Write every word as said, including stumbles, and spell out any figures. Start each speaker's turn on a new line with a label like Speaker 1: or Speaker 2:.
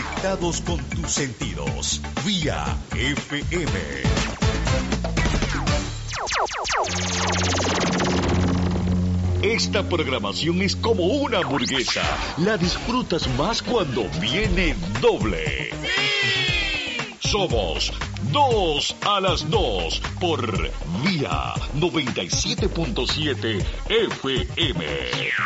Speaker 1: Conectados con tus sentidos. Vía F M. Esta programación es como una hamburguesa. La disfrutas más cuando viene doble. ¡Sí! Somos Dos a las Dos por Vía noventa y siete punto siete F M.